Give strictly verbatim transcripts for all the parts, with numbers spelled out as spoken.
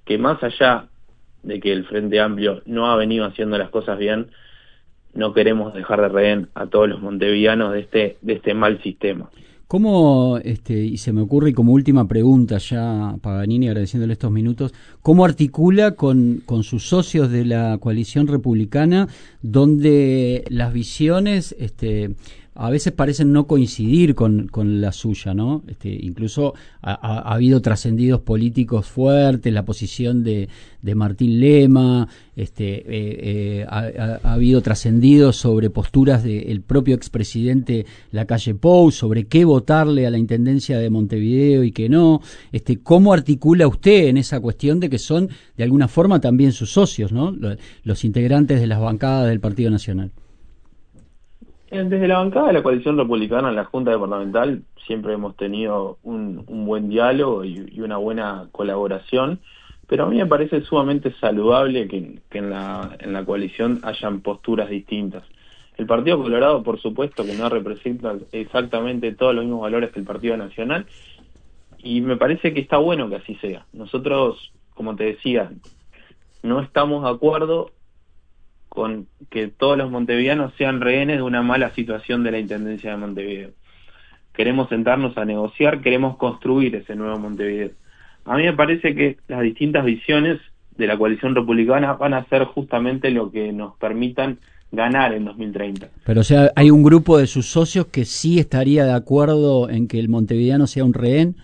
que más allá de que el Frente Amplio no ha venido haciendo las cosas bien, no queremos dejar de rehén a todos los montevideanos de este, de este mal sistema. ¿Cómo, este, y se me ocurre como última pregunta ya, Paganini, agradeciéndole estos minutos, cómo articula con, con sus socios de la coalición republicana, donde las visiones este, a veces parecen no coincidir con, con la suya, ¿no? Este, incluso ha, ha, ha habido trascendidos políticos fuertes, la posición de, de Martín Lema, este, eh, eh, ha, ha habido trascendidos sobre posturas del propio expresidente Lacalle Pou, sobre qué votarle a la Intendencia de Montevideo y qué no. Este, ¿cómo articula usted en esa cuestión de que son, de alguna forma, también sus socios, ¿no? Los, los integrantes de las bancadas del Partido Nacional. Desde la bancada de la coalición republicana en la Junta Departamental siempre hemos tenido un, un buen diálogo y, y una buena colaboración, pero a mí me parece sumamente saludable que, que en, la, en la coalición hayan posturas distintas. El Partido Colorado, por supuesto, que no representa exactamente todos los mismos valores que el Partido Nacional, y me parece que está bueno que así sea. Nosotros, como te decía, no estamos de acuerdo con que todos los montevideanos sean rehenes de una mala situación de la Intendencia de Montevideo. Queremos sentarnos a negociar, queremos construir ese nuevo Montevideo. A mí me parece que las distintas visiones de la coalición republicana van a ser justamente lo que nos permitan ganar en dos mil treinta. Pero o sea, ¿hay un grupo de sus socios que sí estaría de acuerdo en que el montevideano sea un rehén?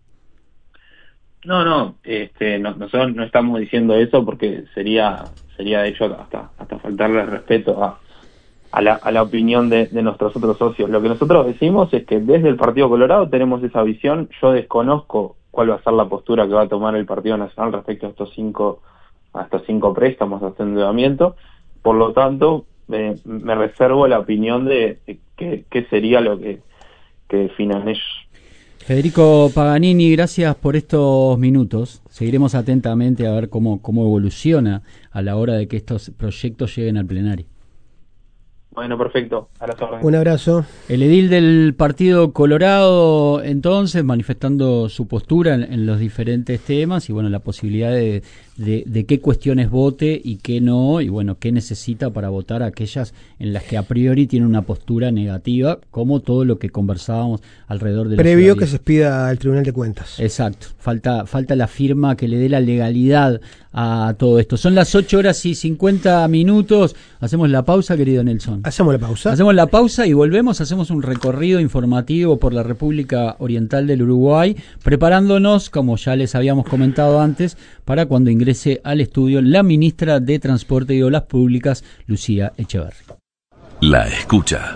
No, no, este, no, nosotros no estamos diciendo eso porque sería sería de hecho hasta hasta faltarle respeto a, a, la, a la opinión de, de nuestros otros socios. Lo que nosotros decimos es que desde el Partido Colorado tenemos esa visión. Yo desconozco cuál va a ser la postura que va a tomar el Partido Nacional respecto a estos cinco a estos cinco préstamos, a este endeudamiento. Por lo tanto, eh, me reservo la opinión de, de qué, qué sería lo que, que definan ellos. Federico Paganini, gracias por estos minutos. Seguiremos atentamente a ver cómo, cómo evoluciona a la hora de que estos proyectos lleguen al plenario. Bueno, perfecto. A las órdenes. Un abrazo. El edil del Partido Colorado, entonces, manifestando su postura en, en los diferentes temas y, bueno, la posibilidad de, de, de qué cuestiones vote y qué no, y, bueno, qué necesita para votar aquellas en las que a priori tiene una postura negativa, como todo lo que conversábamos alrededor de la previo que se expida al Tribunal de Cuentas. Exacto. Falta, falta la firma que le dé la legalidad a todo esto. Son las ocho horas y cincuenta minutos. Hacemos la pausa, querido Nelson. Hacemos la pausa. Hacemos la pausa y volvemos. Hacemos un recorrido informativo por la República Oriental del Uruguay, preparándonos, como ya les habíamos comentado antes, para cuando ingrese al estudio la ministra de Transporte y Obras Públicas, Lucía Echeverri. La escucha.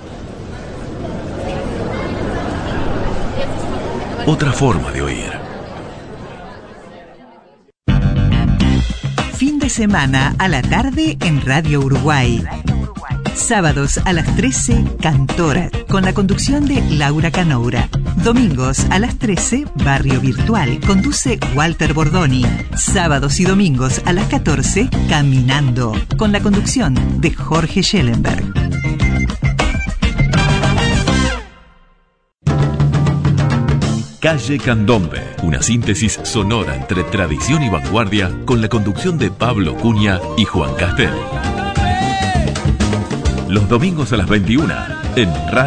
Otra forma de oír. Fin de semana a la tarde en Radio Uruguay. Sábados a las trece, Cantora, con la conducción de Laura Canoura. Domingos a las trece, Barrio Virtual, conduce Walter Bordoni. Sábados y domingos a las catorce, Caminando, con la conducción de Jorge Schellenberg. Calle Candombe, una síntesis sonora entre tradición y vanguardia con la conducción de Pablo Cunha y Juan Castel. Los domingos a las veintiuna en Radio